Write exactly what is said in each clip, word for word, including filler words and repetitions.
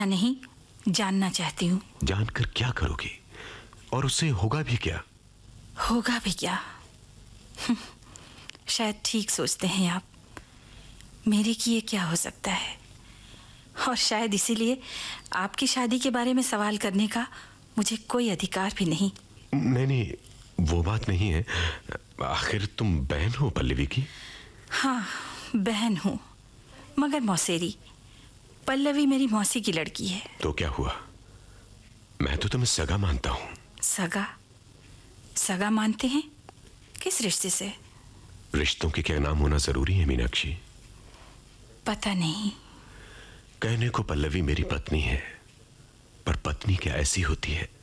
नहीं, जानना चाहती हूँ। जानकर क्या करोगी? और उससे होगा भी क्या? होगा भी क्या? शायद ठीक सोचते हैं आप। मेरे किए क्या हो सकता है? और शायद इसीलिए आपकी शादी के बारे में सवाल करने का मुझे कोई अधिकार भी नहीं। नहीं नहीं, वो बात नहीं है। आखिर तुम बहन हो पल्लवी की। हाँ, बहन हूँ, मगर मौसेरी। पल्लवी मेरी मौसी की लड़की है। तो क्या हुआ? मैं तो तुम्हें सगा मानता हूँ। सगा? सगा मानते हैं? किस रिश्ते से? रिश्तों के क्या नाम होना जरूरी है मीनाक्षी? पता नहीं। कहने को पल्लवी मेरी पत्नी है, पर पत्नी क्या ऐसी होती है?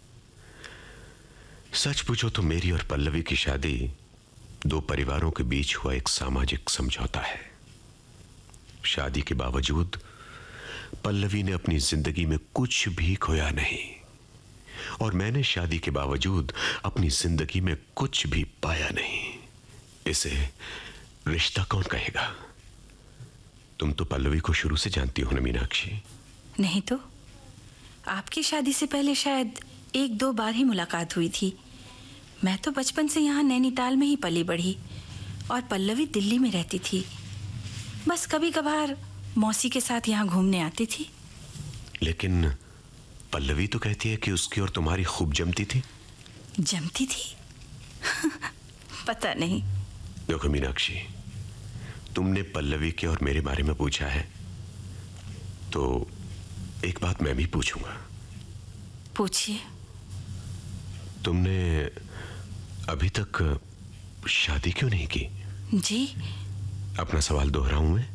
सच पूछो तो मेरी और पल्लवी की शादी दो परिवारों के बीच हुआ एक सामाजिक समझौता है। शादी के बावजूद पल्लवी ने अपनी जिंदगी में कुछ भी खोया नहीं, और मैंने शादी के बावजूद अपनी जिंदगी में कुछ भी पाया नहीं। इसे रिश्ता कौन कहेगा? तुम तो पल्लवी को शुरू से जानती हो ना मीनाक्षी? नहीं तो आपकी शादी से पहले शायद एक दो बार ही मुलाकात हुई थी। मैं तो बचपन से यहाँ नैनीताल में ही पली बढ़ी, और पल्लवी दिल्ली में रहती थी। बस कभी कभार मौसी के साथ यहाँ घूमने आती थी। लेकिन पल्लवी तो कहती है कि उसकी और तुम्हारी खूब जमती थी। जमती थी? पता नहीं। देखो मीनाक्षी, तुमने पल्लवी के और मेरे बारे में पूछा है, तो एक बात मैं भी पूछूंगा। पूछिए। तुमने अभी तक शादी क्यों नहीं की? जी? अपना सवाल दोहराऊं मैं?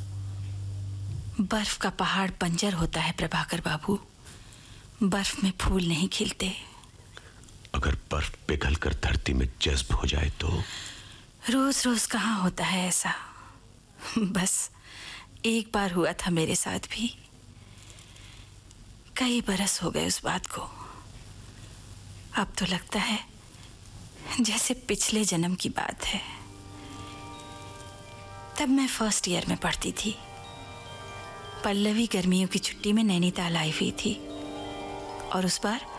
बर्फ का पहाड़ बंजर होता है प्रभाकर बाबू, बर्फ में फूल नहीं खिलते। अगर बर्फ पिघल कर धरती में जज्ब हो जाए तो? रोज रोज कहाँ होता है ऐसा। बस एक बार हुआ था मेरे साथ भी। कई बरस हो गए उस बात को। अब तो लगता है जैसे पिछले जन्म की बात है। तब मैं फर्स्ट ईयर में पढ़ती थी। पल्लवी गर्मियों की छुट्टी में नैनीताल आई हुई थी, और उस बार